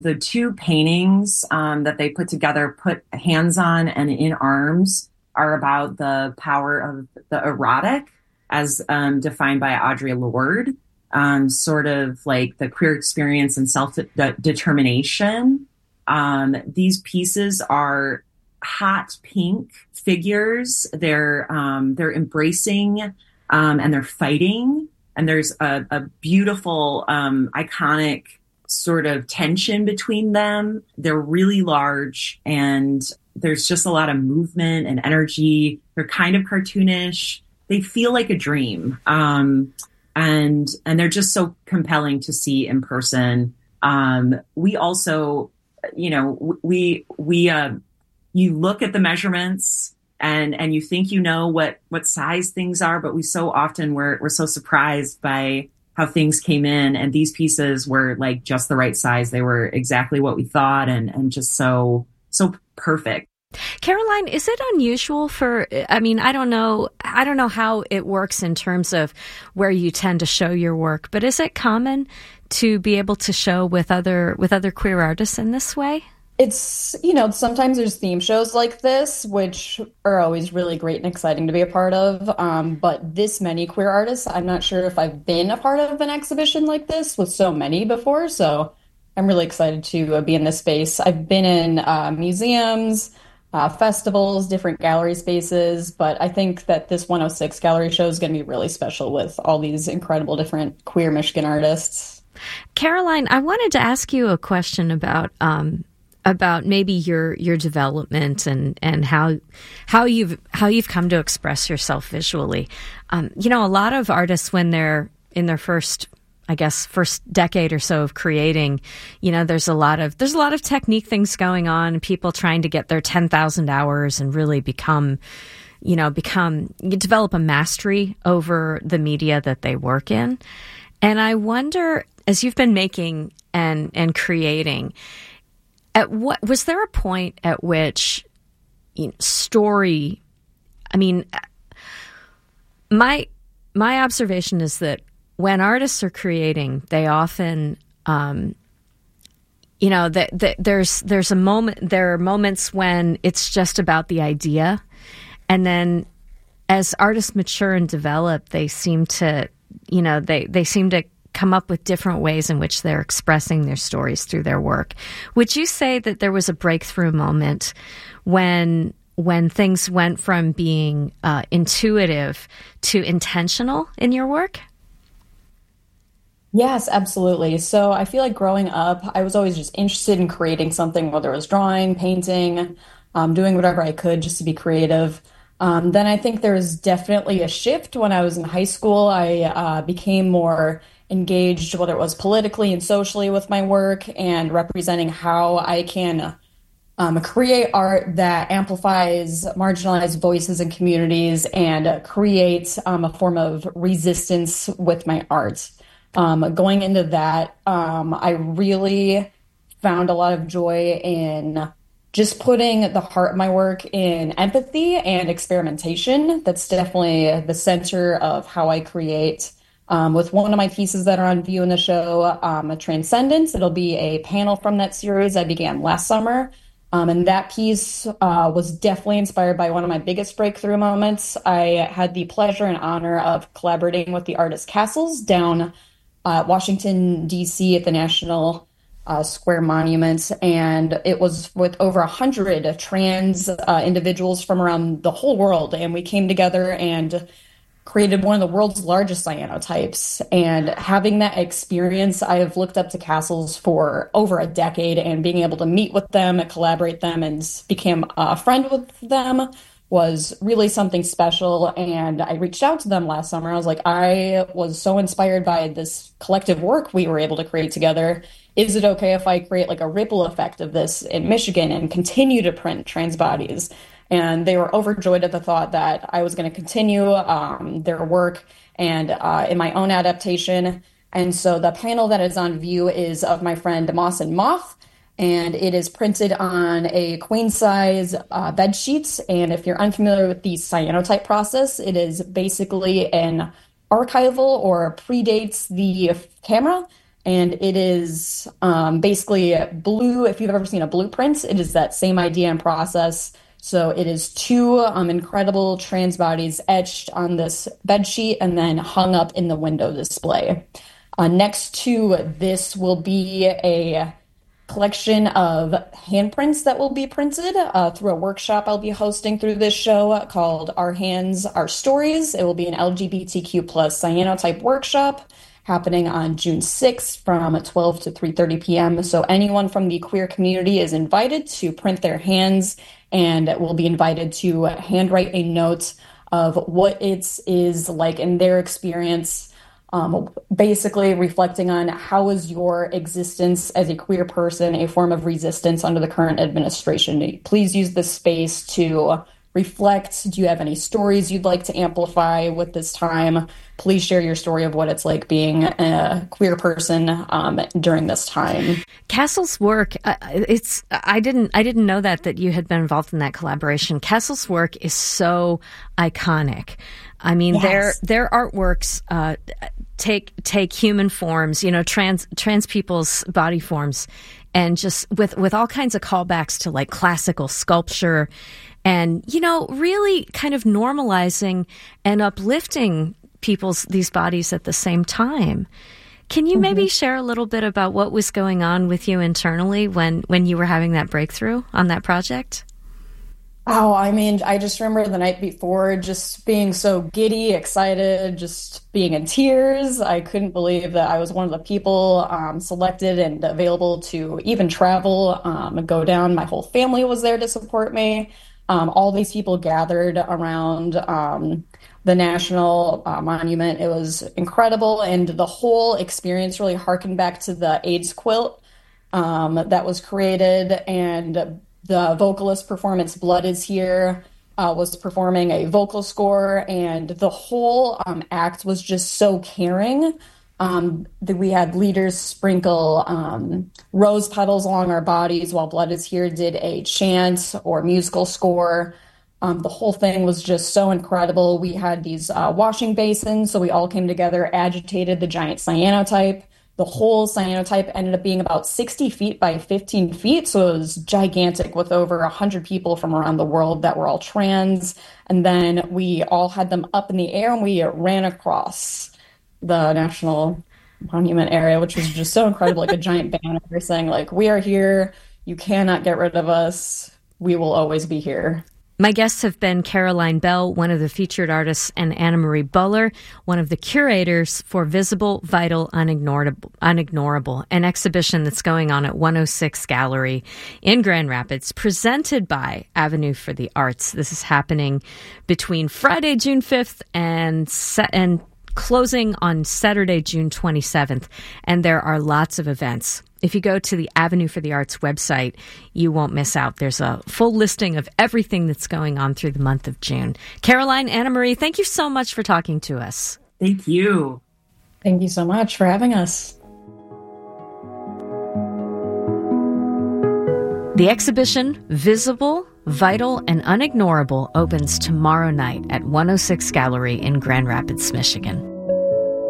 The two paintings that they put together, put hands on and in arms, are about the power of the erotic as defined by Audre Lorde, sort of like the queer experience and self-determination. These pieces are hot pink figures. They're embracing and they're fighting. And there's a beautiful, iconic sort of tension between them. They're really large and there's just a lot of movement and energy. They're kind of cartoonish. They feel like a dream. And they're just so compelling to see in person. We also, you look at the measurements and you think what size things are, but we're so surprised by how things came in, and these pieces were like just the right size. They were exactly what we thought, and just so perfect. Caroline, is it unusual I don't know how it works in terms of where you tend to show your work, but is it common to be able to show with other queer artists in this way? It's, sometimes there's theme shows like this, which are always really great and exciting to be a part of. But this many queer artists, I'm not sure if I've been a part of an exhibition like this with so many before. So I'm really excited to be in this space. I've been in museums, festivals, different gallery spaces, but I think that this 106 gallery show is going to be really special with all these incredible different queer Michigan artists. Caroline, I wanted to ask you a question about maybe your development and how you've come to express yourself visually. A lot of artists, when they're in their first decade or so of creating, there's a lot of technique things going on, people trying to get their 10,000 hours and really develop a mastery over the media that they work in. And I wonder, as you've been making and creating, was there a point at which story? I mean, my observation is that when artists are creating, they often, there's a moment. There are moments when it's just about the idea, and then as artists mature and develop, they seem to, they seem to come up with different ways in which they're expressing their stories through their work. Would you say that there was a breakthrough moment when things went from being intuitive to intentional in your work? Yes, absolutely. So I feel like growing up, I was always just interested in creating something, whether it was drawing, painting, doing whatever I could just to be creative. Then I think there was definitely a shift when I was in high school. I became more engaged, whether it was politically and socially with my work and representing how I can create art that amplifies marginalized voices and communities and create a form of resistance with my art. Going into that, I really found a lot of joy in just putting the heart of my work in empathy and experimentation. That's definitely the center of how I create. With one of my pieces that are on view in the show, a Transcendence. It'll be a panel from that series I began last summer. And that piece was definitely inspired by one of my biggest breakthrough moments. I had the pleasure and honor of collaborating with the artist Castles down Washington, D.C. at the National Square Monument. And it was with over 100 trans individuals from around the whole world. And we came together and created one of the world's largest cyanotypes. And having that experience, I have looked up to Castles for over a decade, and being able to meet with them and collaborate them and become a friend with them was really something special. And I reached out to them last summer. I was like, I was so inspired by this collective work we were able to create together. Is it okay if I create like a ripple effect of this in Michigan and continue to print trans bodies? And they were overjoyed at the thought that I was going to continue their work and in my own adaptation. And so the panel that is on view is of my friend Moss and Moth, and it is printed on a queen-size bed sheet. And if you're unfamiliar with the cyanotype process, it is basically an archival or predates the camera. And it is basically blue. If you've ever seen a blueprint, it is that same idea and process. So it is two incredible trans bodies etched on this bed sheet and then hung up in the window display. Next to this will be a collection of handprints that will be printed through a workshop I'll be hosting through this show called Our Hands, Our Stories. It will be an LGBTQ plus cyanotype workshop happening on June 6th from 12 to 3:30 p.m. So anyone from the queer community is invited to print their hands and will be invited to handwrite a note of what it is like in their experience, basically reflecting on how is your existence as a queer person a form of resistance under the current administration. Please use this space to reflect. Do you have any stories you'd like to amplify with this time? Please share your story of what it's like being a queer person during this time. Castle's work, I didn't know that you had been involved in that collaboration. Castle's work is so iconic. I mean, Yes. their artworks take human forms, trans people's body forms, and just with all kinds of callbacks to like classical sculpture, and really kind of normalizing and uplifting these bodies at the same time. Can you maybe share a little bit about what was going on with you internally when you were having that breakthrough on that project? Oh, I mean, I just remember the night before just being so giddy, excited, just being in tears. I couldn't believe that I was one of the people selected and available to even travel, go down. My whole family was there to support me. All these people gathered around the National Monument. It was incredible. And the whole experience really harkened back to the AIDS quilt that was created. And the vocalist performance Blood Is Here was performing a vocal score. And the whole act was just so caring. We had leaders sprinkle rose petals along our bodies while Blood Is Here did a chant or musical score. The whole thing was just so incredible. We had these washing basins, so we all came together, agitated the giant cyanotype. The whole cyanotype ended up being about 60 feet by 15 feet, so it was gigantic with over 100 people from around the world that were all trans. And then we all had them up in the air and we ran across the National Monument area, which was just so incredible, like a giant banner saying, like, we are here. You cannot get rid of us. We will always be here. My guests have been Caroline Bell, one of the featured artists, and Anna Marie Buller, one of the curators for Visible, Vital, Unignorable, an exhibition that's going on at 106 Gallery in Grand Rapids, presented by Avenue for the Arts. This is happening between Friday, June 5th and closing on Saturday, June 27th. And there are lots of events. If you go to the Avenue for the Arts website, you won't miss out. There's a full listing of everything that's going on through the month of June. Caroline, Anna Marie, thank you so much for talking to us. Thank you. Thank you so much for having us. The exhibition, Visible, Vital, and Unignorable, opens tomorrow night at 106 Gallery in Grand Rapids, Michigan.